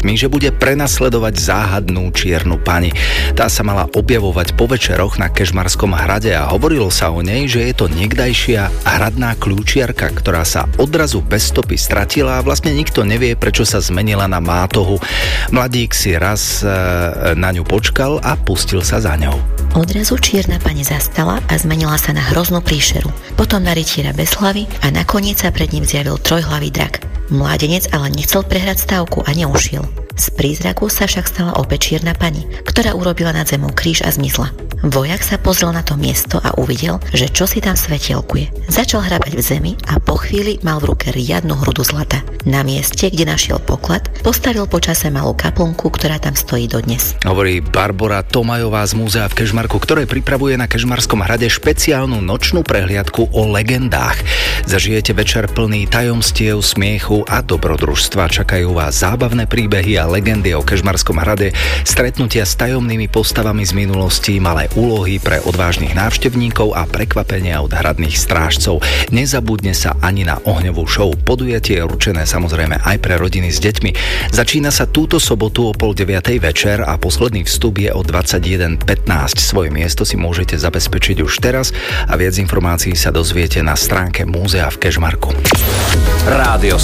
deťmi, že bude prenasledovať záhadnú čiernu pani. Tá sa mala objavovať po večeroch na Kežmarskom hrade a hovorilo sa o nej, že je to niekdajšia hradná kľúčiarka, ktorá sa odrazu bez stopy stratila a vlastne nikto nevie, prečo sa zmenila na mátohu. Mladík si raz na ňu počkal a pustil sa za ňou. Odrazu čierna pani zastala a zmenila sa na hroznú príšeru. Potom na rytiera bez hlavy a nakoniec sa pred ním zjavil trojhlavý drak. Mládenec ale nechcel prehrať stávku a neušiel. Z prízraku sa však stala opäť čierna pani, ktorá urobila nad zemou kríž a zmizla. Vojak sa pozrel na to miesto a uvidel, že čosi tam svetielkuje. Začal hrabať v zemi a po chvíli mal v ruke riadnu hrudu zlata. Na mieste, kde našiel poklad, postavil počase malú kaplnku, ktorá tam stojí dodnes. Hovorí Barbora Tomajová z múzea v Kežmarku, ktoré pripravuje na Kežmarskom hrade špeciálnu nočnú prehliadku o legendách. Zažijete večer plný tajomstiev, smiechu a dobrodružstva. Čakajú vás zábavné príbehy a legendy o Kežmarskom hrade, stretnutia s tajomnými postavami z minulosti, malé úlohy pre odvážnych návštevníkov a prekvapenia od hradných strážcov. Nezabudne sa ani na ohňovú show. Podujatie je určené samozrejme aj pre rodiny s deťmi. Začína sa túto sobotu o 8:30 večer a posledný vstup je o 21:15. Svoje miesto si môžete zabezpečiť už teraz a viac informácií sa dozviete na stránke múzea v Kežmarku. Rádio